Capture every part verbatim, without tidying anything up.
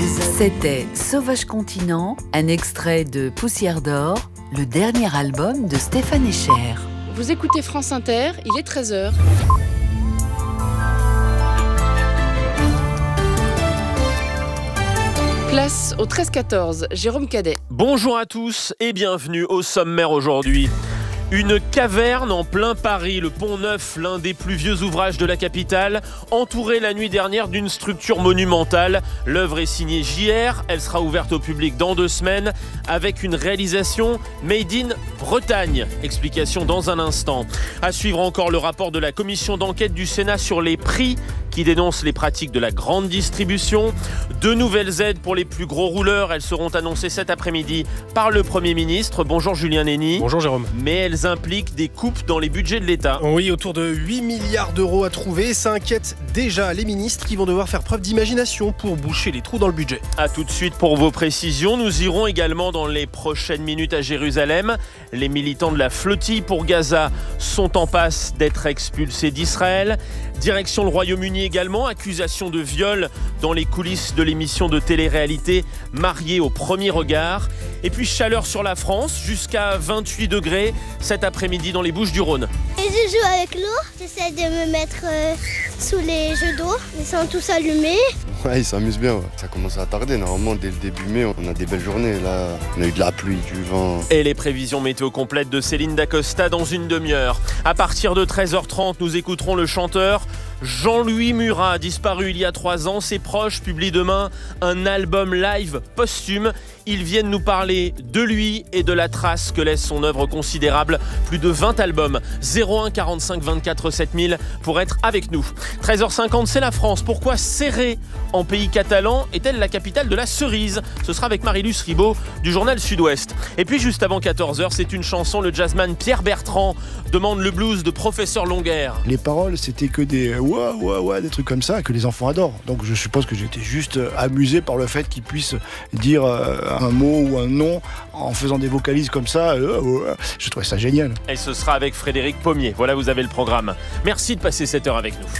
C'était Sauvage Continent, un extrait de Poussière d'or, le dernier album de Stéphane Echer. Vous écoutez France Inter, il est treize heures. Place au treize quatorze, Jérôme Cadet. Bonjour à tous et bienvenue au sommaire aujourd'hui. Une caverne en plein Paris, le Pont-Neuf, l'un des plus vieux ouvrages de la capitale, entouré la nuit dernière d'une structure monumentale. L'œuvre est signée J R, elle sera ouverte au public dans deux semaines avec une réalisation made in Bretagne. Explication dans un instant. À suivre encore le rapport de la commission d'enquête du Sénat sur les prix qui dénonce les pratiques de la grande distribution. Deux nouvelles aides pour les plus gros rouleurs, elles seront annoncées cet après-midi par le Premier ministre. Bonjour Julien Nény. Bonjour Jérôme. Mais elles impliquent des coupes dans les budgets de l'État. Oui, autour de huit milliards d'euros à trouver. Ça inquiète déjà les ministres qui vont devoir faire preuve d'imagination pour boucher les trous dans le budget. A tout de suite pour vos précisions. Nous irons également dans les prochaines minutes à Jérusalem. Les militants de la flottille pour Gaza sont en passe d'être expulsés d'Israël. Direction le Royaume-Uni également, accusation de viol dans les coulisses de l'émission de télé-réalité Mariés au premier regard. Et puis chaleur sur la France, jusqu'à vingt-huit degrés cet après-midi dans les Bouches-du-Rhône. Et je joue avec l'eau, j'essaie de me mettre euh, sous les jets d'eau, ils sont tous allumés. Ouais, ils s'amusent bien, ouais. Ça commence à tarder, normalement dès le début mai, on a des belles journées, là on a eu de la pluie, du vent. Et les prévisions météo complètes de Céline Dacosta dans une demi-heure. À partir de treize heures trente, nous écouterons le chanteur Jean-Louis Murat, disparu il y a trois ans. Ses proches publient demain un album live posthume. Ils viennent nous parler de lui et de la trace que laisse son œuvre considérable. Plus de vingt albums. zéro un quarante-cinq vingt-quatre sept mille pour être avec nous. treize heures cinquante, c'est la France. Pourquoi Serré en pays catalan est-elle la capitale de la cerise? Ce sera avec Marilus Ribaud du journal Sud-Ouest. Et puis juste avant quatorze heures, c'est une chanson. Le jazzman Pierre Bertrand demande le blues de Professeur Longuerre. Les paroles, c'était que des ouah, ouah, ouah, des trucs comme ça que les enfants adorent. Donc je suppose que j'étais juste amusé par le fait qu'ils puissent dire euh, un mot ou un nom en faisant des vocalises comme ça. Euh, euh, je trouvais ça génial. Et ce sera avec Frédéric Pommier. Voilà, vous avez le programme. Merci de passer cette heure avec nous.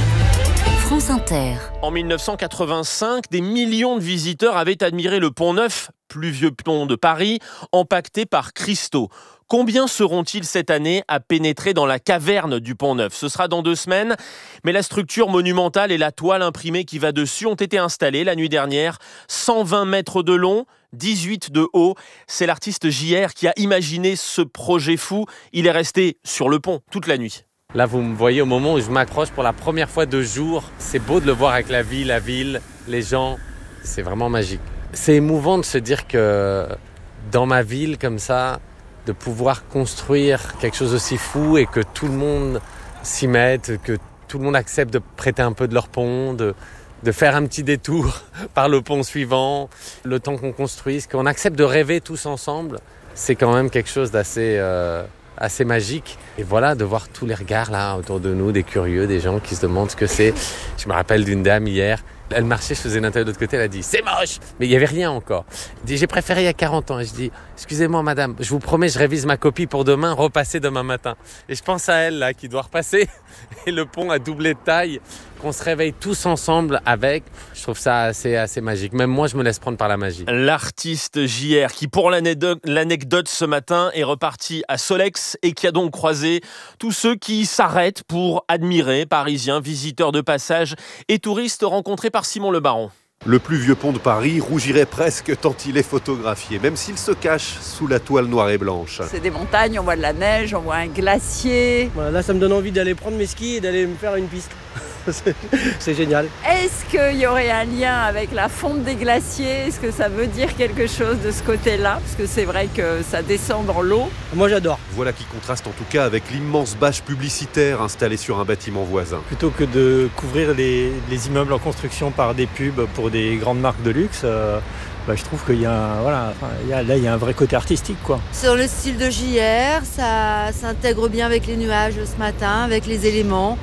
France Inter. En dix-neuf cent quatre-vingt-cinq, des millions de visiteurs avaient admiré le Pont-Neuf, plus vieux pont de Paris, empaqueté par cristaux. Combien seront-ils cette année à pénétrer dans la caverne du Pont-Neuf? Ce sera dans deux semaines, mais la structure monumentale et la toile imprimée qui va dessus ont été installées la nuit dernière. cent vingt mètres de long, dix-huit de haut. C'est l'artiste J R qui a imaginé ce projet fou. Il est resté sur le pont toute la nuit. Là, vous me voyez au moment où je m'accroche pour la première fois de jour. C'est beau de le voir avec la vie, la ville, les gens. C'est vraiment magique. C'est émouvant de se dire que dans ma ville, comme ça, de pouvoir construire quelque chose aussi fou et que tout le monde s'y mette, que tout le monde accepte de prêter un peu de leur pont, de, de faire un petit détour par le pont suivant, le temps qu'on construise, qu'on accepte de rêver tous ensemble, c'est quand même quelque chose d'assez... Euh, assez magique. Et voilà, de voir tous les regards là autour de nous, des curieux, des gens qui se demandent ce que c'est. Je me rappelle d'une dame hier, elle marchait, je faisais une interview de l'autre côté, elle a dit « C'est moche !» Mais il n'y avait rien encore. Elle dit « J'ai préféré il y a quarante ans. » Et je dis « Excusez-moi madame, je vous promets, je révise ma copie pour demain, repasser demain matin. » Et je pense à elle là, qui doit repasser. Et le pont a doublé de taille, qu'on se réveille tous ensemble avec. Je trouve ça assez, assez magique. Même moi, je me laisse prendre par la magie. L'artiste J R qui, pour l'anecdote, l'anecdote ce matin, est reparti à Solex et qui a donc croisé tous ceux qui s'arrêtent pour admirer, parisiens, visiteurs de passage et touristes rencontrés par Simon Le Baron. Le plus vieux pont de Paris rougirait presque tant il est photographié, même s'il se cache sous la toile noire et blanche. C'est des montagnes, on voit de la neige, on voit un glacier. Voilà, là, ça me donne envie d'aller prendre mes skis et d'aller me faire une piste. c'est, c'est génial. Est-ce qu'il y aurait un lien avec la fonte des glaciers? Est-ce que ça veut dire quelque chose de ce côté-là? Parce que c'est vrai que ça descend dans l'eau. Moi, j'adore. Voilà qui contraste en tout cas avec l'immense bâche publicitaire installée sur un bâtiment voisin. Plutôt que de couvrir les, les immeubles en construction par des pubs pour des grandes marques de luxe, euh, bah, je trouve qu'il y a, un, voilà, enfin, il y a, là, il y a un vrai côté artistique, quoi. Sur le style de J R, ça s'intègre bien avec les nuages ce matin, avec les éléments.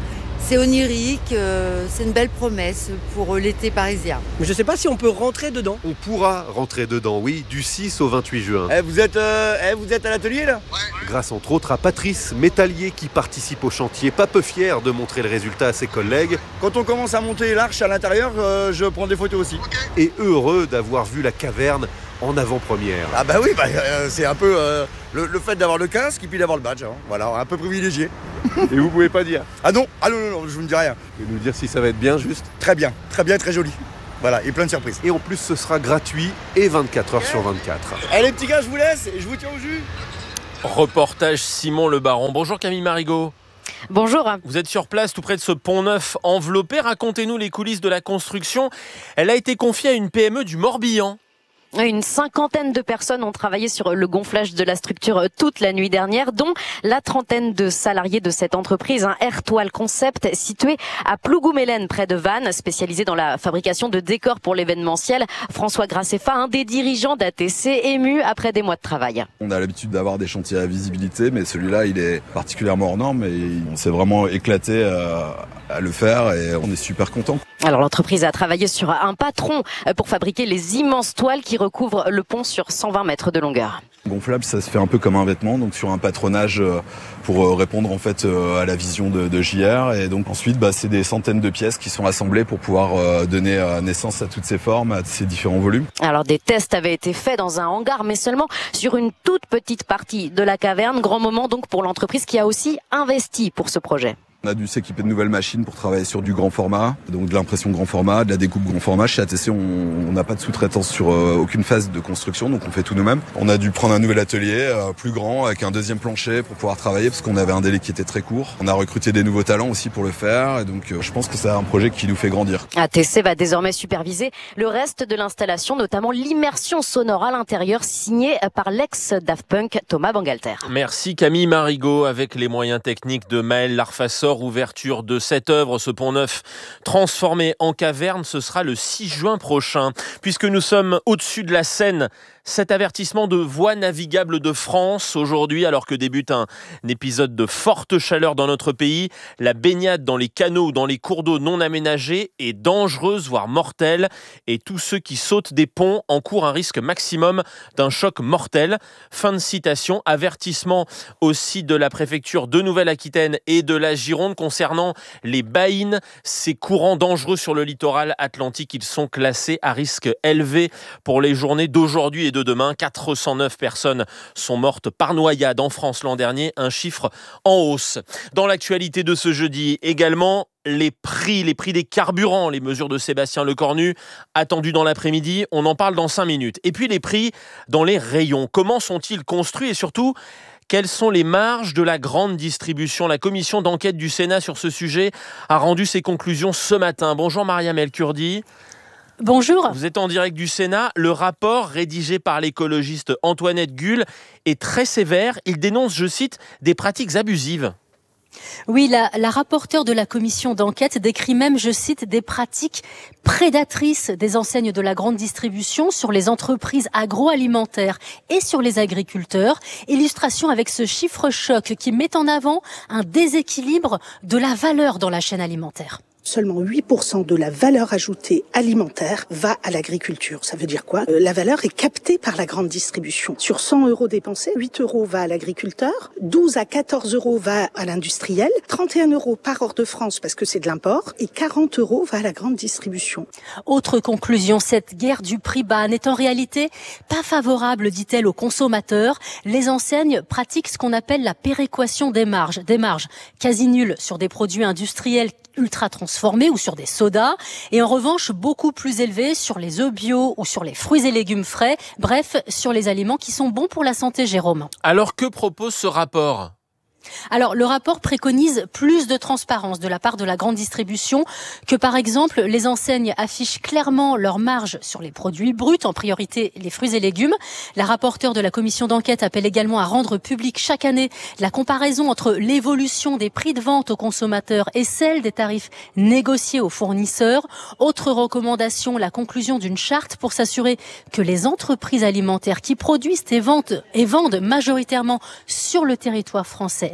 C'est onirique, euh, c'est une belle promesse pour l'été parisien. Mais je ne sais pas si on peut rentrer dedans. On pourra rentrer dedans, oui, du six au vingt-huit juin. Eh, vous êtes, euh, eh, vous êtes à l'atelier là ? Ouais. Grâce entre autres à Patrice, métallier qui participe au chantier, pas peu fier de montrer le résultat à ses collègues. Quand on commence à monter l'arche à l'intérieur, euh, je prends des photos aussi. Okay. Et heureux d'avoir vu la caverne en avant-première. Ah bah oui, bah, euh, c'est un peu euh, le, le fait d'avoir le casque et puis d'avoir le badge. Hein. Voilà, un peu privilégié. Et vous pouvez pas dire ? Ah non, ah non, non, non, je vous ne dis rien. Vous pouvez nous dire si ça va être bien juste ? Très bien, très bien, très joli. Voilà, et plein de surprises. Et en plus, ce sera gratuit et vingt-quatre heures sur vingt-quatre. Allez les petits gars, je vous laisse et je vous tiens au jus. Reportage Simon Le Baron. Bonjour Camille Marigot. Bonjour. Vous êtes sur place tout près de ce pont neuf enveloppé. Racontez-nous les coulisses de la construction. Elle a été confiée à une P M E du Morbihan. Une cinquantaine de personnes ont travaillé sur le gonflage de la structure toute la nuit dernière, dont la trentaine de salariés de cette entreprise, un Airtoile Concept situé à Plougoumelen, près de Vannes, spécialisé dans la fabrication de décors pour l'événementiel. François Grassefa, un des dirigeants d'A T C, ému après des mois de travail. On a l'habitude d'avoir des chantiers à visibilité, mais celui-là, il est particulièrement hors norme et on s'est vraiment éclaté à, à le faire et on est super contents. Alors l'entreprise a travaillé sur un patron pour fabriquer les immenses toiles qui recouvre le pont sur cent vingt mètres de longueur. Gonflable, ça se fait un peu comme un vêtement, donc sur un patronage pour répondre en fait à la vision de, de J R. Et donc ensuite, bah, c'est des centaines de pièces qui sont assemblées pour pouvoir donner naissance à toutes ces formes, à ces différents volumes. Alors des tests avaient été faits dans un hangar, mais seulement sur une toute petite partie de la caverne. Grand moment donc pour l'entreprise qui a aussi investi pour ce projet. On a dû s'équiper de nouvelles machines pour travailler sur du grand format, donc de l'impression grand format, de la découpe grand format. Chez A T C, on n'a pas de sous-traitance sur euh, aucune phase de construction, donc on fait tout nous-mêmes. On a dû prendre un nouvel atelier euh, plus grand, avec un deuxième plancher pour pouvoir travailler, parce qu'on avait un délai qui était très court. On a recruté des nouveaux talents aussi pour le faire, et donc euh, je pense que c'est un projet qui nous fait grandir. A T C va désormais superviser le reste de l'installation, notamment l'immersion sonore à l'intérieur, signée par l'ex-Daft Punk Thomas Bangalter. Merci Camille Marigot, avec les moyens techniques de Maël Larfassor. Ouverture de cette œuvre, ce pont neuf transformé en caverne, ce sera le six juin prochain. Puisque nous sommes au-dessus de la Seine, cet avertissement de voie navigable de France aujourd'hui, alors que débute un épisode de forte chaleur dans notre pays, la baignade dans les canaux ou dans les cours d'eau non aménagés est dangereuse, voire mortelle, et tous ceux qui sautent des ponts encourent un risque maximum d'un choc mortel. Fin de citation. Avertissement aussi de la préfecture de Nouvelle-Aquitaine et de la Gironde concernant les baïnes, ces courants dangereux sur le littoral atlantique. Ils sont classés à risque élevé pour les journées d'aujourd'hui et de demain. quatre cent neuf personnes sont mortes par noyade en France l'an dernier, un chiffre en hausse. Dans l'actualité de ce jeudi également, les prix, les prix des carburants, les mesures de Sébastien Lecornu attendues dans l'après-midi, on en parle dans cinq minutes. Et puis les prix dans les rayons, comment sont-ils construits et surtout, quelles sont les marges de la grande distribution ? La commission d'enquête du Sénat sur ce sujet a rendu ses conclusions ce matin. Bonjour Mariam El Kurdi. Bonjour. Vous êtes en direct du Sénat. Le rapport rédigé par l'écologiste Antoinette Guhl est très sévère. Il dénonce, je cite, des pratiques abusives. Oui, la, la rapporteure de la commission d'enquête décrit même, je cite, des pratiques prédatrices des enseignes de la grande distribution sur les entreprises agroalimentaires et sur les agriculteurs. Illustration avec ce chiffre choc qui met en avant un déséquilibre de la valeur dans la chaîne alimentaire. Seulement huit pour cent de la valeur ajoutée alimentaire va à l'agriculture. Ça veut dire quoi ? euh, La valeur est captée par la grande distribution. Sur cent euros dépensés, huit euros va à l'agriculteur, douze à quatorze euros va à l'industriel, trente et un euros part hors de France parce que c'est de l'import et quarante euros va à la grande distribution. Autre conclusion, cette guerre du prix bas n'est en réalité pas favorable, dit-elle, aux consommateurs. Les enseignes pratiquent ce qu'on appelle la péréquation des marges, des marges quasi nulles sur des produits industriels ultra transformés ou sur des sodas, et en revanche beaucoup plus élevés sur les œufs bio ou sur les fruits et légumes frais, bref, sur les aliments qui sont bons pour la santé, Jérôme. Alors que propose ce rapport ? Alors, le rapport préconise plus de transparence de la part de la grande distribution, que par exemple, les enseignes affichent clairement leurs marges sur les produits bruts, en priorité les fruits et légumes. La rapporteure de la commission d'enquête appelle également à rendre public chaque année la comparaison entre l'évolution des prix de vente aux consommateurs et celle des tarifs négociés aux fournisseurs. Autre recommandation, la conclusion d'une charte pour s'assurer que les entreprises alimentaires qui produisent et vendent, et vendent majoritairement sur le territoire français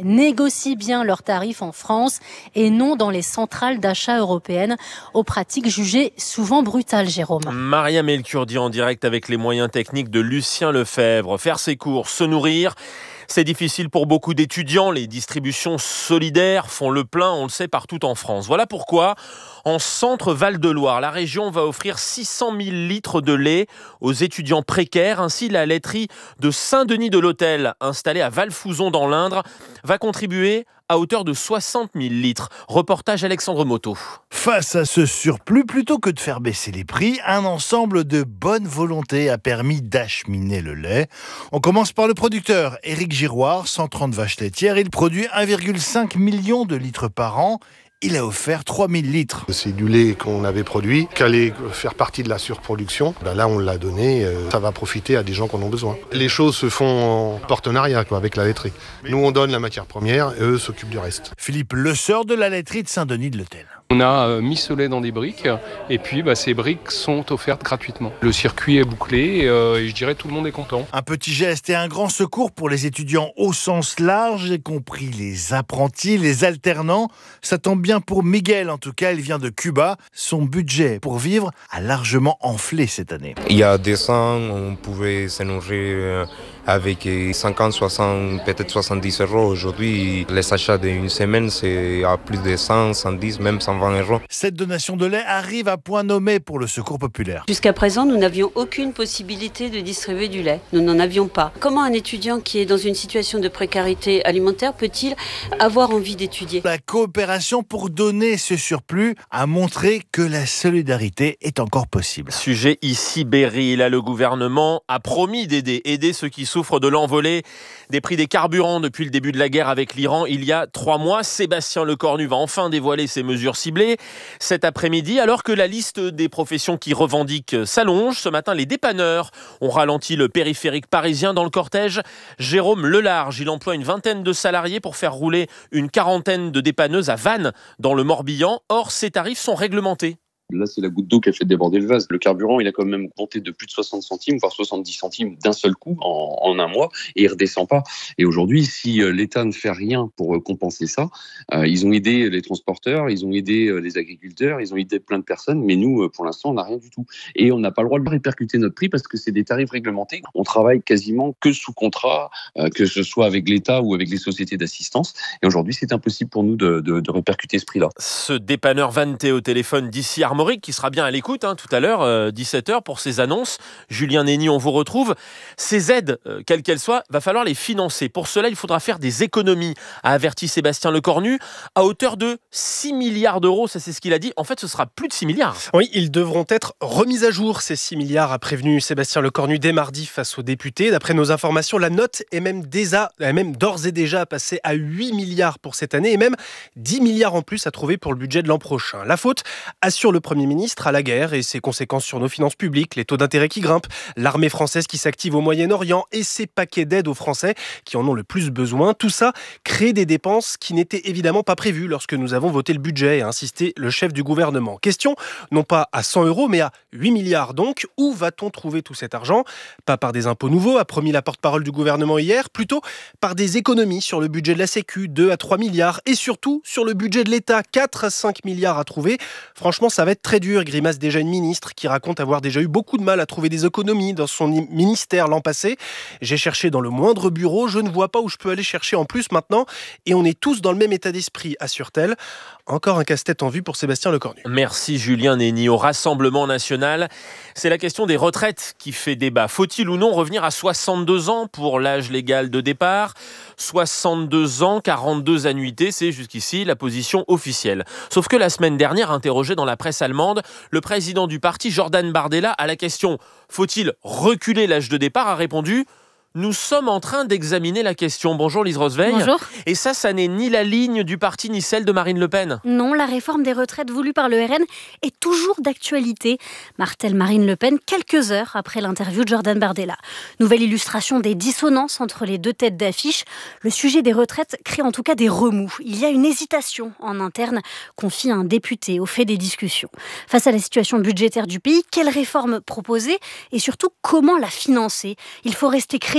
négocient bien leurs tarifs en France et non dans les centrales d'achat européennes, aux pratiques jugées souvent brutales, Jérôme. Maria Melkurdi en direct avec les moyens techniques de Lucien Lefebvre. Faire ses courses, se nourrir, c'est difficile pour beaucoup d'étudiants. Les distributions solidaires font le plein, on le sait, partout en France. Voilà pourquoi, en centre Val-de-Loire, la région va offrir six cent mille litres de lait aux étudiants précaires. Ainsi, la laiterie de Saint-Denis de l'Hôtel, installée à Valfouzon dans l'Indre, va contribuer à hauteur de soixante mille litres. Reportage Alexandre Moto. Face à ce surplus, plutôt que de faire baisser les prix, un ensemble de bonne volonté a permis d'acheminer le lait. On commence par le producteur, Éric Giroir, cent trente vaches laitières. Il produit un virgule cinq million de litres par an. Il a offert trois mille litres. C'est du lait qu'on avait produit, qui allait faire partie de la surproduction. Ben là, on l'a donné, euh, ça va profiter à des gens qui en ont besoin. Les choses se font en partenariat quoi, avec la laiterie. Nous, on donne la matière première et eux s'occupent du reste. Philippe Lesseur de la laiterie de Saint-Denis de l'Hôtel. On a euh, mis ce lait dans des briques et puis bah, ces briques sont offertes gratuitement. Le circuit est bouclé et, euh, et je dirais tout le monde est content. Un petit geste et un grand secours pour les étudiants au sens large, y compris les apprentis, les alternants. Ça tombe bien pour Miguel, en tout cas, il vient de Cuba. Son budget pour vivre a largement enflé cette année. Il y a deux ans, on pouvait se nourrir avec cinquante, soixante, peut-être soixante-dix euros. Aujourd'hui, les achats d'une semaine, c'est à plus de cent, cent dix, même cent vingt euros. Cette donation de lait arrive à point nommé pour le Secours populaire. Jusqu'à présent, nous n'avions aucune possibilité de distribuer du lait. Nous n'en avions pas. Comment un étudiant qui est dans une situation de précarité alimentaire peut-il avoir envie d'étudier ? La coopération pour donner ce surplus a montré que la solidarité est encore possible. Sujet ici Berry. Là, le gouvernement a promis d'aider, aider ceux qui souffrent de l'envolée des prix des carburants depuis le début de la guerre avec l'Iran il y a trois mois. Sébastien Lecornu va enfin dévoiler ses mesures ciblées cet après-midi, alors que la liste des professions qui revendiquent s'allonge. Ce matin, les dépanneurs ont ralenti le périphérique parisien dans le cortège. Jérôme Lelarge, il emploie une vingtaine de salariés pour faire rouler une quarantaine de dépanneuses à Vannes, dans le Morbihan. Or, ces tarifs sont réglementés. Là, c'est la goutte d'eau qui a fait déborder le vase. Le carburant, il a quand même augmenté de plus de soixante centimes, voire soixante-dix centimes d'un seul coup en, en un mois, et il ne redescend pas. Et aujourd'hui, si euh, l'État ne fait rien pour euh, compenser ça, euh, ils ont aidé les transporteurs, ils ont aidé euh, les agriculteurs, ils ont aidé plein de personnes, mais nous, euh, pour l'instant, on n'a rien du tout. Et on n'a pas le droit de répercuter notre prix parce que c'est des tarifs réglementés. On travaille quasiment que sous contrat, euh, que ce soit avec l'État ou avec les sociétés d'assistance. Et aujourd'hui, c'est impossible pour nous de, de, de répercuter ce prix-là. Ce dépanneur Vanté au téléphone d'ici Armorique, qui sera bien à l'écoute hein, tout à l'heure, euh, dix-sept heures, pour ces annonces. Julien Néni, on vous retrouve. Ces aides, euh, quelles qu'elles soient, va falloir les financer. Pour cela, il faudra faire des économies, a averti Sébastien Lecornu, à hauteur de six milliards d'euros. Ça, c'est ce qu'il a dit. En fait, ce sera plus de six milliards. Oui, ils devront être remis à jour, ces six milliards, a prévenu Sébastien Lecornu dès mardi face aux députés. D'après nos informations, la note est même, déjà, est même d'ores et déjà passée à huit milliards pour cette année et même dix milliards en plus à trouver pour le budget de l'an prochain. La faute, assure le Premier ministre, à la guerre et ses conséquences sur nos finances publiques, les taux d'intérêt qui grimpent, l'armée française qui s'active au Moyen-Orient et ses paquets d'aide aux Français qui en ont le plus besoin. Tout ça crée des dépenses qui n'étaient évidemment pas prévues lorsque nous avons voté le budget, a insisté le chef du gouvernement. Question, non pas à cent euros, mais à huit milliards donc. Où va-t-on trouver tout cet argent ? Pas par des impôts nouveaux, a promis la porte-parole du gouvernement hier, plutôt par des économies sur le budget de la Sécu, deux à trois milliards, et surtout sur le budget de l'État, quatre à cinq milliards à trouver. Franchement, ça va être très dur, grimace déjà une ministre qui raconte avoir déjà eu beaucoup de mal à trouver des économies dans son ministère l'an passé. J'ai cherché dans le moindre bureau, je ne vois pas où je peux aller chercher en plus maintenant, et on est tous dans le même état d'esprit, assure-t-elle. Encore un casse-tête en vue pour Sébastien Lecornu. Merci Julien Néni. Au Rassemblement national, c'est la question des retraites qui fait débat. Faut-il ou non revenir à soixante-deux ans pour l'âge légal de départ ? soixante-deux ans, quarante-deux annuités, c'est jusqu'ici la position officielle. Sauf que la semaine dernière, interrogé dans la presse allemande, le président du parti, Jordan Bardella, à la question « Faut-il reculer l'âge de départ ?», a répondu « Nous sommes en train d'examiner la question. » Bonjour Lise Rosveil. Bonjour. Et ça, ça n'est ni la ligne du parti ni celle de Marine Le Pen. Non, la réforme des retraites voulue par le R N est toujours d'actualité, martèle Marine Le Pen quelques heures après l'interview de Jordan Bardella. Nouvelle illustration des dissonances entre les deux têtes d'affiche. Le sujet des retraites crée en tout cas des remous. Il y a une hésitation en interne, confie un député au fait des discussions. Face à la situation budgétaire du pays, quelle réforme proposer et surtout comment la financer ? Il faut rester crédible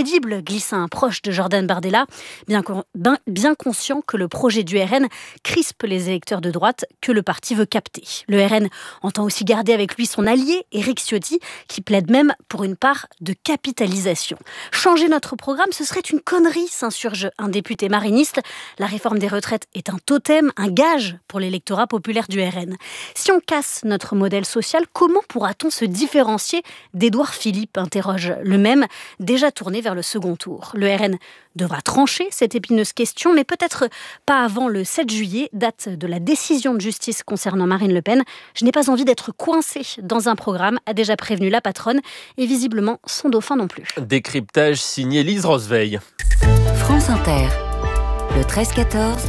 crédible, glisse un proche de Jordan Bardella, bien, bien, bien conscient que le projet du R N crispe les électeurs de droite que le parti veut capter. Le R N entend aussi garder avec lui son allié, Éric Ciotti, qui plaide même pour une part de capitalisation. Changer notre programme, ce serait une connerie, s'insurge un député mariniste. La réforme des retraites est un totem, un gage pour l'électorat populaire du R N. Si on casse notre modèle social, comment pourra-t-on se différencier d'Édouard Philippe, interroge le même, déjà tourné vers le second tour. Le R N devra trancher cette épineuse question, mais peut-être pas avant le sept juillet, date de la décision de justice concernant Marine Le Pen. Je n'ai pas envie d'être coincée dans un programme, a déjà prévenu la patronne, et visiblement son dauphin non plus. Décryptage signé Lise Rosveil. France Inter, le treize quatorze,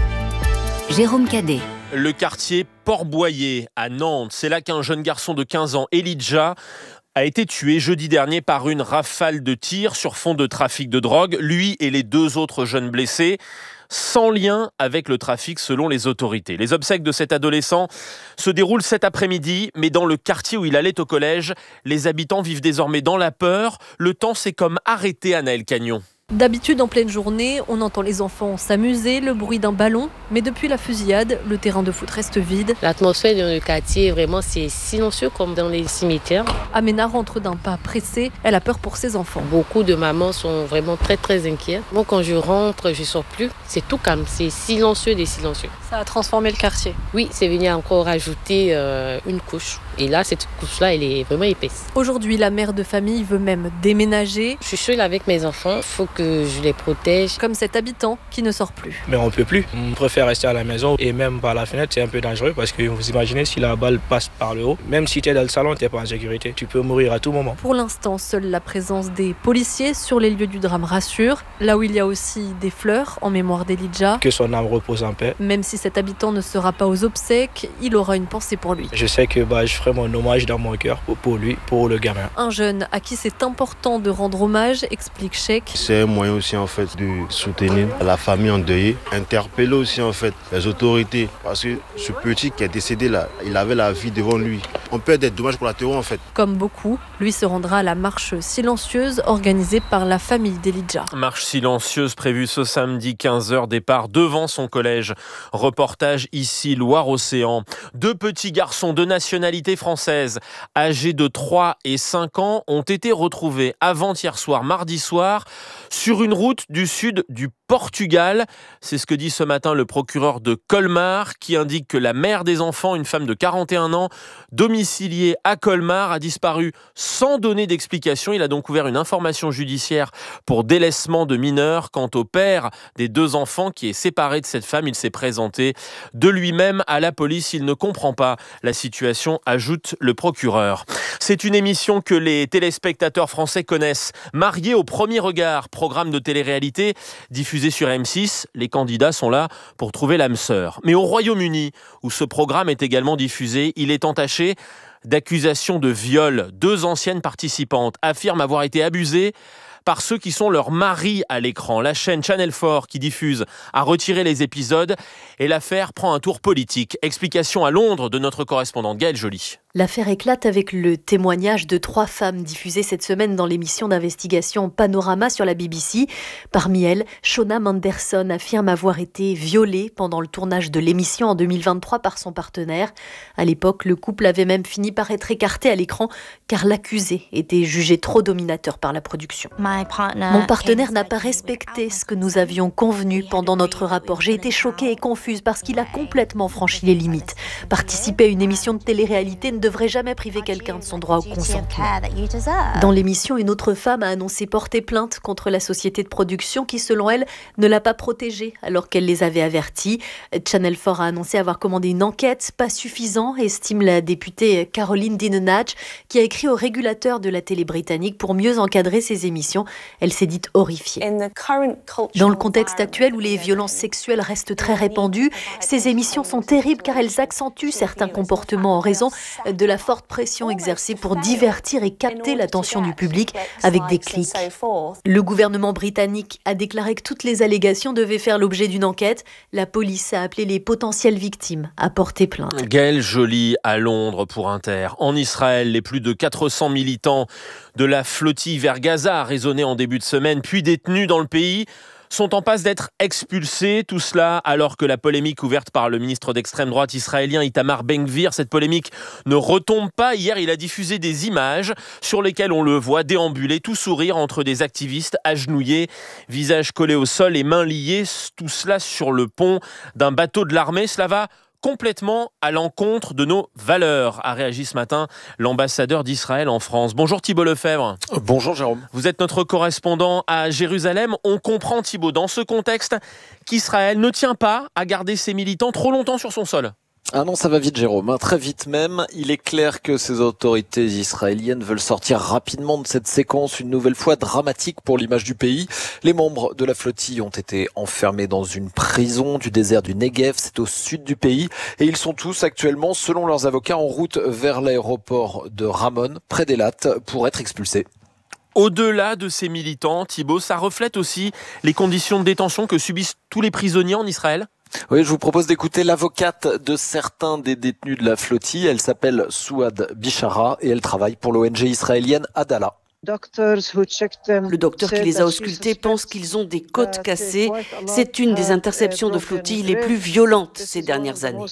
Jérôme Cadet. Le quartier Port-Boyer à Nantes, c'est là qu'un jeune garçon de quinze ans, Elijah, a été tué jeudi dernier par une rafale de tirs sur fond de trafic de drogue. Lui et les deux autres jeunes blessés, sans lien avec le trafic selon les autorités. Les obsèques de cet adolescent se déroulent cet après-midi, mais dans le quartier où il allait au collège, les habitants vivent désormais dans la peur. Le temps s'est comme arrêté à Naël Cagnon. D'habitude, en pleine journée, on entend les enfants s'amuser, le bruit d'un ballon. Mais depuis la fusillade, le terrain de foot reste vide. L'atmosphère dans le quartier, vraiment, c'est silencieux comme dans les cimetières. Amena rentre d'un pas pressé. Elle a peur pour ses enfants. Beaucoup de mamans sont vraiment très, très inquiètes. Moi, quand je rentre, je ne sors plus. C'est tout calme. C'est silencieux des silencieux. Ça a transformé le quartier. Oui, c'est venu encore rajouter euh, une couche. Et là, cette couche-là, elle est vraiment épaisse. Aujourd'hui, la mère de famille veut même déménager. Je suis seule avec mes enfants. Il faut que je les protège. Comme cet habitant qui ne sort plus. Mais on ne peut plus. On préfère rester à la maison et même par la fenêtre, c'est un peu dangereux parce que vous imaginez si la balle passe par le haut, même si tu es dans le salon, tu n'es pas en sécurité. Tu peux mourir à tout moment. Pour l'instant, seule la présence des policiers sur les lieux du drame rassure. Là où il y a aussi des fleurs en mémoire d'Elijah. Que son âme repose en paix. Même si cet habitant ne sera pas aux obsèques, il aura une pensée pour lui. Je sais que bah, je ferai mon hommage dans mon cœur pour lui, pour le gamin. Un jeune à qui c'est important de rendre hommage, explique Cheikh. C'est un moyen aussi en fait de soutenir la famille endeuillée, interpeller aussi en fait les autorités parce que ce petit qui est décédé là, il avait la vie devant lui. On peut être des dommages collatéraux en fait. Comme beaucoup, lui se rendra à la marche silencieuse organisée par la famille d'Elijah. Marche silencieuse prévue ce samedi quinze heures, départ devant son collège. Reportage ici Loire-Océan. Deux petits garçons de nationalité française âgés de trois et cinq ans ont été retrouvés avant-hier soir, mardi soir, sur une route du sud du Portugal. C'est ce que dit ce matin le procureur de Colmar qui indique que la mère des enfants, une femme de quarante et un ans, domiciliée à Colmar, a disparu sans donner d'explication. Il a donc ouvert une information judiciaire pour délaissement de mineurs. Quant au père des deux enfants qui est séparé de cette femme, il s'est présenté de lui-même à la police. Il ne comprend pas la situation, ajoute le procureur. C'est une émission que les téléspectateurs français connaissent. Mariés au premier regard, programme de télé-réalité diffusé sur M six. Les candidats sont là pour trouver l'âme sœur. Mais au Royaume-Uni, où ce programme est également diffusé, il est entaché d'accusations de viol. Deux anciennes participantes affirment avoir été abusées par ceux qui sont leurs maris à l'écran. La chaîne Channel quatre qui diffuse a retiré les épisodes et l'affaire prend un tour politique. Explication à Londres de notre correspondante Gaëlle Joly. L'affaire éclate avec le témoignage de trois femmes diffusées cette semaine dans l'émission d'investigation Panorama sur la B B C. Parmi elles, Shona Manderson affirme avoir été violée pendant le tournage de l'émission en deux mille vingt-trois par son partenaire. À l'époque, le couple avait même fini par être écarté à l'écran car l'accusé était jugé trop dominateur par la production. Mon partenaire n'a pas respecté ce que nous avions convenu pendant notre rapport. J'ai été choquée et confuse parce qu'il a complètement franchi les limites. Participer à une émission de télé-réalité ne devrait jamais priver quelqu'un de son droit au consentement. Dans l'émission, une autre femme a annoncé porter plainte contre la société de production qui, selon elle, ne l'a pas protégée alors qu'elle les avait avertis. Channel quatre a annoncé avoir commandé une enquête, pas suffisant, estime la députée Caroline Dinenage, qui a écrit au régulateur de la télé britannique pour mieux encadrer ses émissions. Elle s'est dite horrifiée. Dans le contexte actuel où les violences sexuelles restent très répandues, ces émissions sont terribles car elles accentuent certains comportements en raison de la forte pression exercée pour divertir et capter l'attention du public avec des clics. Le gouvernement britannique a déclaré que toutes les allégations devaient faire l'objet d'une enquête. La police a appelé les potentielles victimes à porter plainte. Gaël Joly à Londres pour Inter. En Israël, les plus de quatre cents militants de la flottille vers Gaza arraisonnés en début de semaine, puis détenus dans le pays, sont en passe d'être expulsés. Tout cela alors que la polémique ouverte par le ministre d'extrême droite israélien Itamar Ben-Gvir, cette polémique ne retombe pas. Hier, il a diffusé des images sur lesquelles on le voit déambuler, tout sourire entre des activistes agenouillés, visage collé au sol et mains liées. Tout cela sur le pont d'un bateau de l'armée. Cela va complètement à l'encontre de nos valeurs, a réagi ce matin l'ambassadeur d'Israël en France. Bonjour Thibault Lefebvre. Bonjour Jérôme. Vous êtes notre correspondant à Jérusalem. On comprend, Thibault, dans ce contexte, qu'Israël ne tient pas à garder ses militants trop longtemps sur son sol. Ah non, ça va vite Jérôme, hein, très vite même. Il est clair que ces autorités israéliennes veulent sortir rapidement de cette séquence, une nouvelle fois dramatique pour l'image du pays. Les membres de la flottille ont été enfermés dans une prison du désert du Negev, c'est au sud du pays, et ils sont tous actuellement, selon leurs avocats, en route vers l'aéroport de Ramon, près d'Elat, pour être expulsés. Au-delà de ces militants, Thibault, ça reflète aussi les conditions de détention que subissent tous les prisonniers en Israël ? Oui, je vous propose d'écouter l'avocate de certains des détenus de la flottille. Elle s'appelle Souad Bishara et elle travaille pour l'O N G israélienne Adala. Le docteur qui les a auscultés pense qu'ils ont des côtes cassées. C'est une des interceptions de flottille les plus violentes ces dernières années.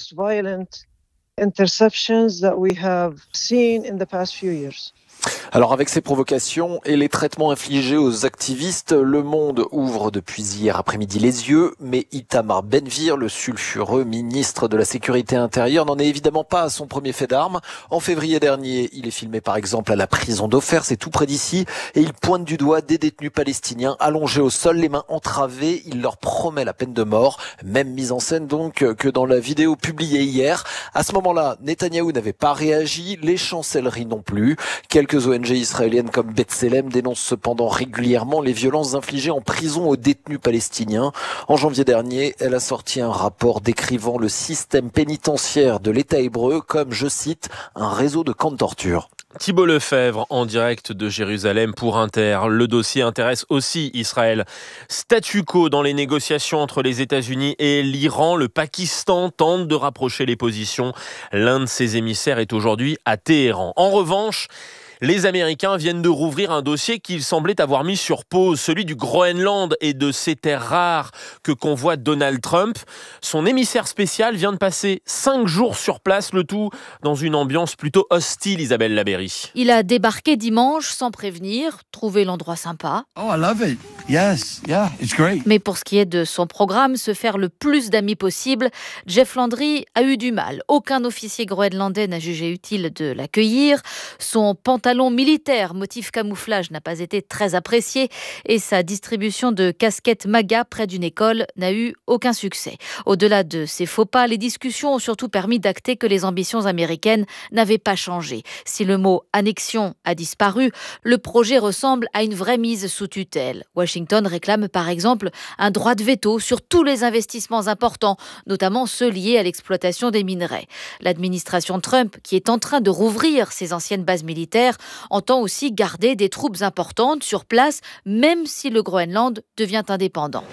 Alors avec ces provocations et les traitements infligés aux activistes, le monde ouvre depuis hier après-midi les yeux, mais Itamar Ben-Gvir, le sulfureux ministre de la Sécurité intérieure, n'en est évidemment pas à son premier fait d'armes. En février dernier, il est filmé par exemple à la prison d'Ofer, c'est tout près d'ici, et il pointe du doigt des détenus palestiniens allongés au sol, les mains entravées. Il leur promet la peine de mort, même mise en scène donc que dans la vidéo publiée hier. À ce moment-là, Netanyahou n'avait pas réagi, les chancelleries non plus. Quelques O N G israéliennes comme B'Tselem dénoncent cependant régulièrement les violences infligées en prison aux détenus palestiniens. En janvier dernier, elle a sorti un rapport décrivant le système pénitentiaire de l'État hébreu comme, je cite, un réseau de camps de torture. Thibault Lefebvre en direct de Jérusalem pour Inter. Le dossier intéresse aussi Israël. Statu quo dans les négociations entre les États-Unis et l'Iran. Le Pakistan tente de rapprocher les positions. L'un de ses émissaires est aujourd'hui à Téhéran. En revanche, les Américains viennent de rouvrir un dossier qu'ils semblaient avoir mis sur pause, celui du Groenland et de ces terres rares que convoite Donald Trump. Son émissaire spécial vient de passer cinq jours sur place, le tout dans une ambiance plutôt hostile, Isabelle Labéry. Il a débarqué dimanche sans prévenir, trouvé l'endroit sympa. Oh, I love it. Yes, yeah, it's great. Mais pour ce qui est de son programme, se faire le plus d'amis possible, Jeff Landry a eu du mal. Aucun officier groenlandais n'a jugé utile de l'accueillir. Son pantalon militaire motif camouflage n'a pas été très apprécié et sa distribution de casquettes MAGA près d'une école n'a eu aucun succès. Au-delà de ces faux pas, les discussions ont surtout permis d'acter que les ambitions américaines n'avaient pas changé. Si le mot annexion a disparu, le projet ressemble à une vraie mise sous tutelle. Washington réclame par exemple un droit de veto sur tous les investissements importants, notamment ceux liés à l'exploitation des minerais. L'administration Trump, qui est en train de rouvrir ses anciennes bases militaires, entend aussi garder des troupes importantes sur place, même si le Groenland devient indépendant.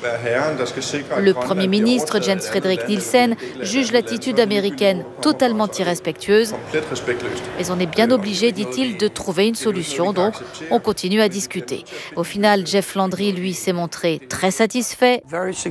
Le Premier ministre Jens Frederik Nielsen juge l'attitude américaine totalement irrespectueuse. Mais on est bien obligé, dit-il, de trouver une solution, donc on continue à discuter. Au final, Jeff Landry, lui, s'est montré très satisfait.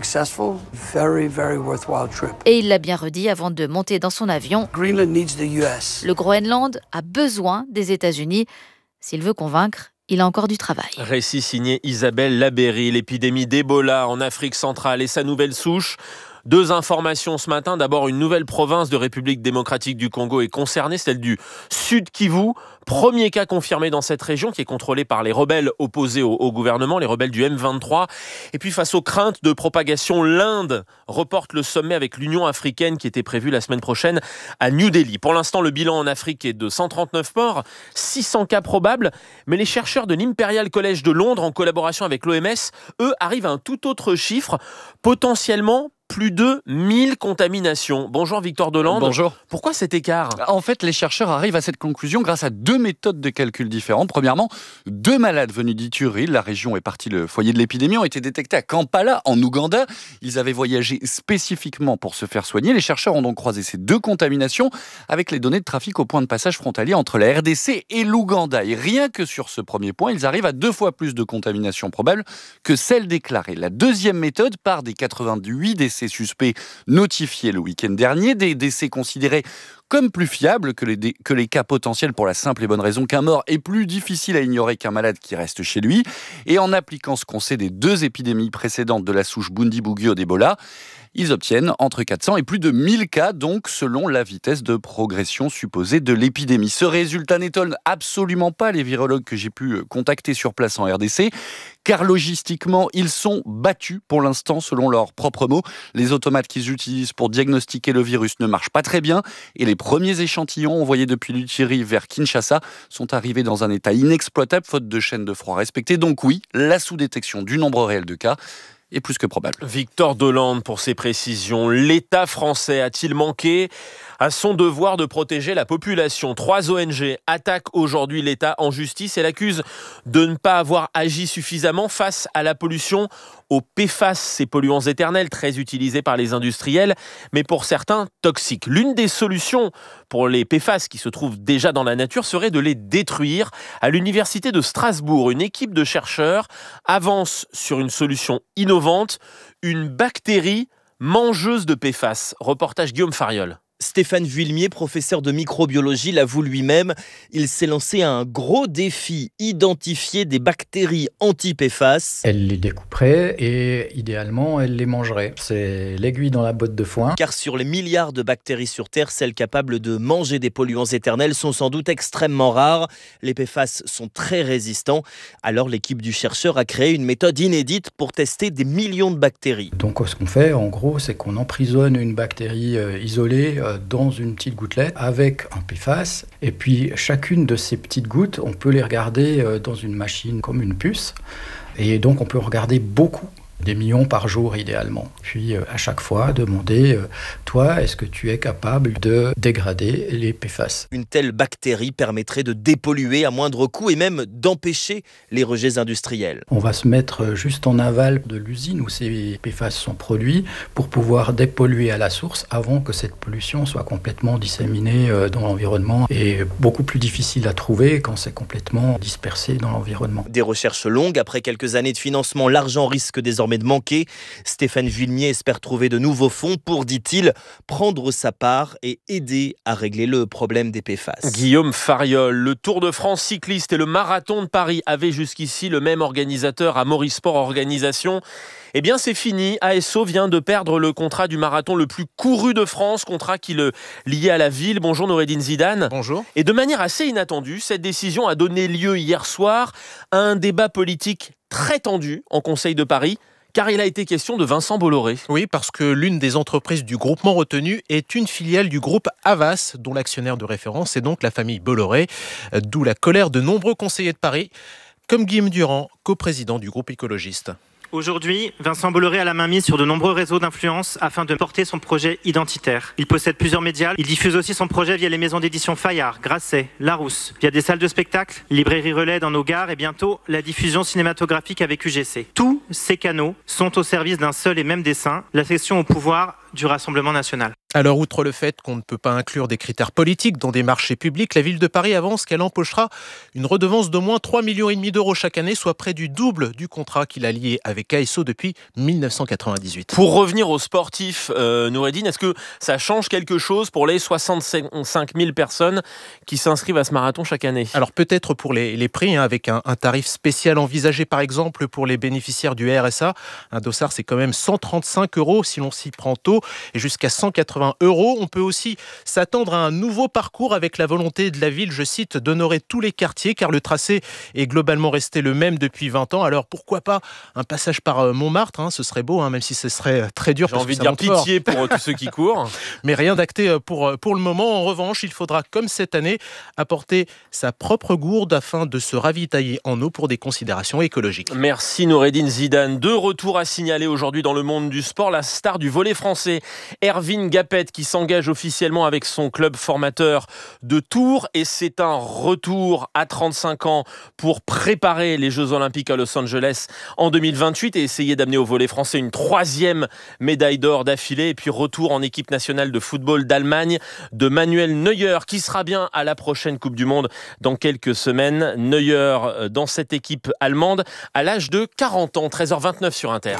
Et il l'a bien redit avant de monter dans son avion. Le Groenland a besoin des États-Unis. S'il veut convaincre, il a encore du travail. Récit signé Isabelle Labéry. L'épidémie d'Ebola en Afrique centrale et sa nouvelle souche. Deux informations ce matin. D'abord, une nouvelle province de République démocratique du Congo est concernée, celle du Sud Kivu. Premier cas confirmé dans cette région qui est contrôlée par les rebelles opposés au, au gouvernement, les rebelles du M vingt-trois. Et puis face aux craintes de propagation, l'Inde reporte le sommet avec l'Union africaine qui était prévu la semaine prochaine à New Delhi. Pour l'instant, le bilan en Afrique est de cent trente-neuf morts, six cents cas probables. Mais les chercheurs de l'Imperial College de Londres, en collaboration avec l'O M S, eux, arrivent à un tout autre chiffre, potentiellement plus de mille contaminations. Bonjour Victor Delande. Bonjour. Pourquoi cet écart ? En fait, les chercheurs arrivent à cette conclusion grâce à deux méthodes de calcul différentes. Premièrement, deux malades venus d'Ituri, la région est partie le foyer de l'épidémie, ont été détectés à Kampala, en Ouganda. Ils avaient voyagé spécifiquement pour se faire soigner. Les chercheurs ont donc croisé ces deux contaminations avec les données de trafic au point de passage frontalier entre la R D C et l'Ouganda. Et rien que sur ce premier point, ils arrivent à deux fois plus de contaminations probables que celles déclarées. La deuxième méthode part des quatre-vingt-huit décès suspects notifiés le week-end dernier, des décès considérés comme plus fiables que les, dé- que les cas potentiels pour la simple et bonne raison qu'un mort est plus difficile à ignorer qu'un malade qui reste chez lui. Et en appliquant ce qu'on sait des deux épidémies précédentes de la souche Bundibugyo d'Ebola, ils obtiennent entre quatre cents et plus de mille cas, donc selon la vitesse de progression supposée de l'épidémie. Ce résultat n'étonne absolument pas les virologues que j'ai pu contacter sur place en R D C, car logistiquement, ils sont battus pour l'instant, selon leurs propres mots. Les automates qu'ils utilisent pour diagnostiquer le virus ne marchent pas très bien, et les premiers échantillons envoyés depuis l'Utiri vers Kinshasa sont arrivés dans un état inexploitable, faute de chaîne de froid respectée. Donc oui, la sous-détection du nombre réel de cas est plus que probable. Victor Delande pour ses précisions. L'État français a-t-il manqué à son devoir de protéger la population ? Trois O N G attaquent aujourd'hui l'État en justice et l'accusent de ne pas avoir agi suffisamment face à la pollution aux P F A S, ces polluants éternels très utilisés par les industriels, mais pour certains toxiques. L'une des solutions pour les P F A S qui se trouvent déjà dans la nature serait de les détruire. À l'université de Strasbourg, une équipe de chercheurs avance sur une solution innovante, une bactérie mangeuse de P F A S. Reportage Guillaume Fariol. Stéphane Vuillemier, professeur de microbiologie, l'avoue lui-même. Il s'est lancé à un gros défi, identifier des bactéries anti-P F A S. Elle les découperait et idéalement, elle les mangerait. C'est l'aiguille dans la botte de foin. Car sur les milliards de bactéries sur Terre, celles capables de manger des polluants éternels sont sans doute extrêmement rares. Les P F A S sont très résistants. Alors l'équipe du chercheur a créé une méthode inédite pour tester des millions de bactéries. Donc ce qu'on fait, en gros, c'est qu'on emprisonne une bactérie euh, isolée euh, dans une petite gouttelette avec un P F A S. Et puis, chacune de ces petites gouttes, on peut les regarder dans une machine comme une puce. Et donc, on peut regarder beaucoup, des millions par jour idéalement. Puis, à chaque fois, demander, toi, est-ce que tu es capable de dégrader les P F A S ? Une telle bactérie permettrait de dépolluer à moindre coût et même d'empêcher les rejets industriels. On va se mettre juste en aval de l'usine où ces P F A S sont produits pour pouvoir dépolluer à la source avant que cette pollution soit complètement disséminée dans l'environnement et beaucoup plus difficile à trouver quand c'est complètement dispersé dans l'environnement. Des recherches longues, après quelques années de financement, l'argent risque désormais de manquer. Stéphane Vuillemier espère trouver de nouveaux fonds pour, dit-il, prendre sa part et aider à régler le problème des P F A S. Guillaume Fariol, le Tour de France cycliste et le Marathon de Paris avaient jusqu'ici le même organisateur, Amaury Sport Organisation. Eh bien, c'est fini. A S O vient de perdre le contrat du marathon le plus couru de France, contrat qui le liait à la ville. Bonjour Noureddine Zidane. Bonjour. Et de manière assez inattendue, cette décision a donné lieu hier soir à un débat politique très tendu en Conseil de Paris, car il a été question de Vincent Bolloré. Oui, parce que l'une des entreprises du groupement retenu est une filiale du groupe Havas, dont l'actionnaire de référence est donc la famille Bolloré, d'où la colère de nombreux conseillers de Paris, comme Guillaume Durand, coprésident du groupe écologiste. Aujourd'hui, Vincent Bolloré a la main mise sur de nombreux réseaux d'influence afin de porter son projet identitaire. Il possède plusieurs médias. Il diffuse aussi son projet via les maisons d'édition Fayard, Grasset, Larousse, via des salles de spectacle, librairie Relais dans nos gares et bientôt la diffusion cinématographique avec U G C. Tous ces canaux sont au service d'un seul et même dessein, la cession au pouvoir du Rassemblement national. Alors, outre le fait qu'on ne peut pas inclure des critères politiques dans des marchés publics, la ville de Paris avance qu'elle empochera une redevance d'au moins trois virgule cinq millions d'euros chaque année, soit près du double du contrat qu'il a lié avec A S O depuis dix-neuf cent quatre-vingt-dix-huit. Pour revenir aux sportifs, euh, Noureddine, est-ce que ça change quelque chose pour les soixante-cinq mille personnes qui s'inscrivent à ce marathon chaque année ? Alors peut-être pour les, les prix, hein, avec un, un tarif spécial envisagé par exemple pour les bénéficiaires du R S A. Un dossard, c'est quand même cent trente-cinq euros si l'on s'y prend tôt et jusqu'à cent quatre-vingts quatre-vingts euros. On peut aussi s'attendre à un nouveau parcours avec la volonté de la ville, je cite, d'honorer tous les quartiers car le tracé est globalement resté le même depuis vingt ans. Alors pourquoi pas un passage par Montmartre, hein, ce serait beau, hein, même si ce serait très dur. J'ai envie de dire pitié fort. Pour tous ceux qui courent. Mais rien d'acté pour, pour le moment. En revanche, il faudra, comme cette année, apporter sa propre gourde afin de se ravitailler en eau pour des considérations écologiques. Merci Noureddine Zidane. Deux retours à signaler aujourd'hui dans le monde du sport. La star du volley français, Ervin Gapet, qui s'engage officiellement avec son club formateur de Tours. Et c'est un retour à trente-cinq ans pour préparer les Jeux Olympiques à Los Angeles en deux mille vingt-huit et essayer d'amener au volley français une troisième médaille d'or d'affilée. Et puis retour en équipe nationale de football d'Allemagne de Manuel Neuer, qui sera bien à la prochaine Coupe du Monde dans quelques semaines. Neuer dans cette équipe allemande à l'âge de quarante ans. treize heures vingt-neuf sur Inter.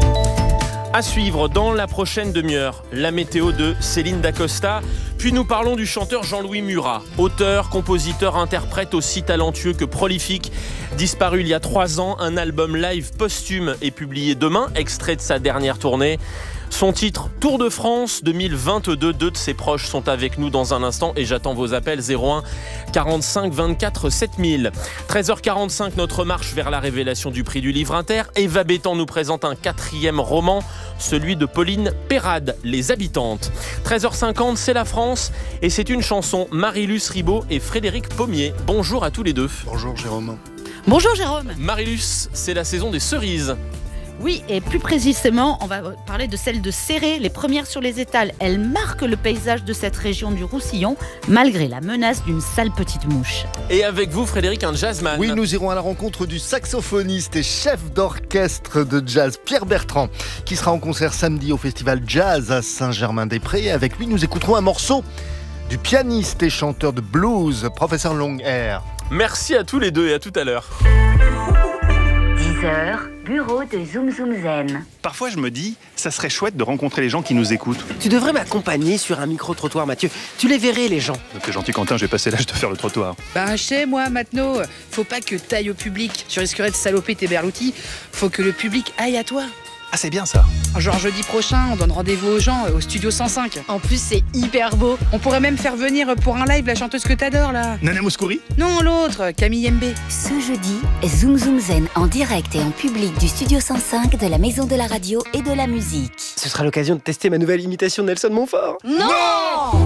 À suivre dans la prochaine demi-heure, la météo de Céline Dacosta. Puis nous parlons du chanteur Jean-Louis Murat, auteur, compositeur, interprète aussi talentueux que prolifique. Disparu il y a trois ans, un album live posthume est publié demain, extrait de sa dernière tournée. Son titre, Tour de France deux mille vingt-deux. Deux de ses proches sont avec nous dans un instant et j'attends vos appels zéro un quarante-cinq vingt-quatre sept mille. treize heures quarante-cinq, notre marche vers la révélation du prix du livre Inter. Eva Bétan nous présente un quatrième roman, celui de Pauline Perrade, Les Habitantes. treize heures cinquante, c'est la France et c'est une chanson. Marie-Luce Ribaud et Frédéric Pommier. Bonjour à tous les deux. Bonjour Jérôme. Bonjour Jérôme. Marie-Luce, c'est la saison des cerises. Oui, et plus précisément, on va parler de celles de Céré. Les premières sur les étals, elles marquent le paysage de cette région du Roussillon, malgré la menace d'une sale petite mouche. Et avec vous, Frédéric, un jazzman. Oui, nous irons à la rencontre du saxophoniste et chef d'orchestre de jazz Pierre Bertrand, qui sera en concert samedi au Festival Jazz à Saint-Germain-des-Prés. Avec lui, nous écouterons un morceau du pianiste et chanteur de blues, Professeur Longhair. Merci à tous les deux et à tout à l'heure. dix heures, bureau de Zoom Zoom Zen. Parfois, je me dis, ça serait chouette de rencontrer les gens qui nous écoutent. Tu devrais m'accompagner sur un micro-trottoir, Mathieu. Tu les verrais, les gens. T'es gentil, Quentin, j'ai passé l'âge de faire le trottoir. Bah, chez moi, Matno, faut pas que t'ailles au public. Tu risquerais de saloper tes berloutis. Faut que le public aille à toi. Ah, c'est bien ça. Genre jeudi prochain, on donne rendez-vous aux gens au studio cent cinq. En plus, c'est hyper beau. On pourrait même faire venir pour un live la chanteuse que t'adores, là. Nana Mouskouri ? Non, l'autre, Camille M B. Ce jeudi, Zoom Zoom Zen en direct et en public du studio cent cinq de la Maison de la Radio et de la Musique. Ce sera l'occasion de tester ma nouvelle imitation de Nelson Montfort. Non, non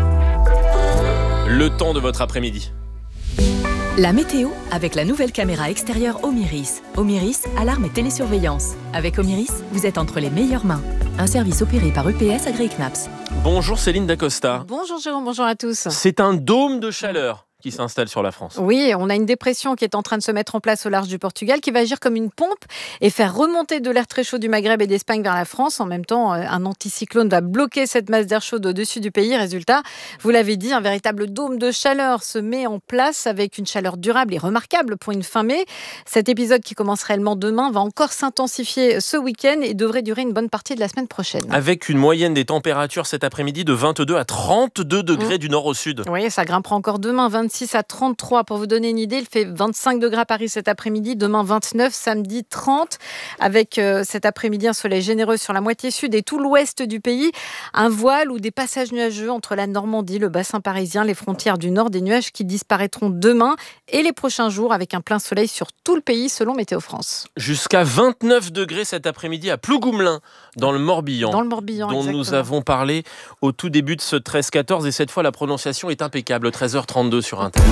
Le temps de votre après-midi. La météo avec la nouvelle caméra extérieure Omiris. Omiris, alarme et télésurveillance. Avec Omiris, vous êtes entre les meilleures mains. Un service opéré par U P S AgriKnaps. Bonjour Céline Dacosta. Bonjour Jérôme, bonjour à tous. C'est un dôme de chaleur qui s'installe sur la France. Oui, on a une dépression qui est en train de se mettre en place au large du Portugal, qui va agir comme une pompe et faire remonter de l'air très chaud du Maghreb et d'Espagne vers la France. En même temps, un anticyclone va bloquer cette masse d'air chaud au-dessus du pays. Résultat, vous l'avez dit, un véritable dôme de chaleur se met en place avec une chaleur durable et remarquable pour une fin mai. Cet épisode qui commence réellement demain va encore s'intensifier ce week-end et devrait durer une bonne partie de la semaine prochaine. Avec une moyenne des températures cet après-midi de vingt-deux à trente-deux degrés mmh. du nord au sud. Oui, ça grimpera encore demain, vingt-six à trente-trois. Pour vous donner une idée, il fait vingt-cinq degrés à Paris cet après-midi, demain vingt-neuf, samedi trente, avec euh, cet après-midi un soleil généreux sur la moitié sud et tout l'ouest du pays, un voile ou des passages nuageux entre la Normandie, le bassin parisien, les frontières du nord, des nuages qui disparaîtront demain et les prochains jours avec un plein soleil sur tout le pays selon Météo France. Jusqu'à vingt-neuf degrés cet après-midi à Plougoumlin, dans le Morbihan, dans le Morbihan dont exactement. Nous avons parlé au tout début de ce treize quatorze et cette fois la prononciation est impeccable, treize heures trente-deux sur Inter.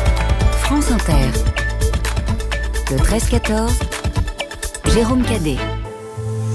France Inter. Le treize quatorze, Jérôme Cadet.